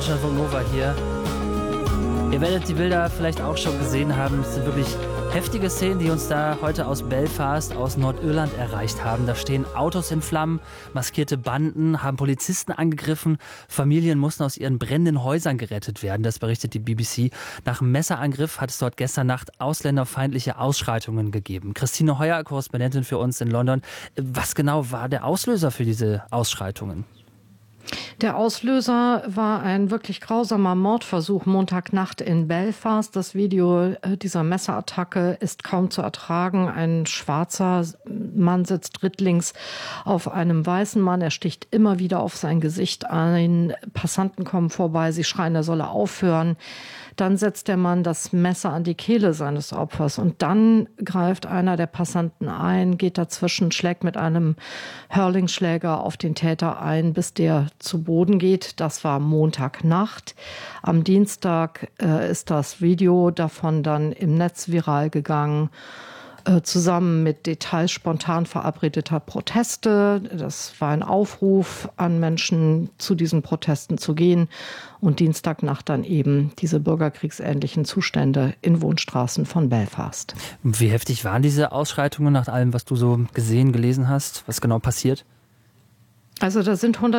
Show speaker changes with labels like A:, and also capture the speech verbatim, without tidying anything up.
A: Deutschlandfunk Nova hier. Ihr werdet die Bilder vielleicht auch schon gesehen haben. Es sind wirklich heftige Szenen, die uns da heute aus Belfast, aus Nordirland erreicht haben. Da stehen Autos in Flammen, maskierte Banden haben Polizisten angegriffen. Familien mussten aus ihren brennenden Häusern gerettet werden. Das berichtet die B B C. Nach einem Messerangriff hat es dort gestern Nacht ausländerfeindliche Ausschreitungen gegeben. Christine Heuer, Korrespondentin für uns in London. Was genau war der Auslöser für diese Ausschreitungen?
B: Der Auslöser war ein wirklich grausamer Mordversuch Montagnacht in Belfast. Das Video dieser Messerattacke ist kaum zu ertragen. Ein schwarzer Mann sitzt rittlings auf einem weißen Mann. Er sticht immer wieder auf sein Gesicht ein. Passanten kommen vorbei, sie schreien, er solle aufhören. Dann setzt der Mann das Messer an die Kehle seines Opfers und dann greift einer der Passanten ein, geht dazwischen, schlägt mit einem Hurlingschläger auf den Täter ein, bis der zu Boden geht. Das war Montagnacht. Am Dienstag äh, ist das Video davon dann im Netz viral gegangen, äh, zusammen mit Details spontan verabredeter Proteste. Das war ein Aufruf an Menschen, zu diesen Protesten zu gehen. Und Dienstagnacht dann eben diese bürgerkriegsähnlichen Zustände in Wohnstraßen von Belfast.
A: Wie heftig waren diese Ausschreitungen nach allem, was du so gesehen, gelesen hast? Was genau passiert?
B: Also da sind hundert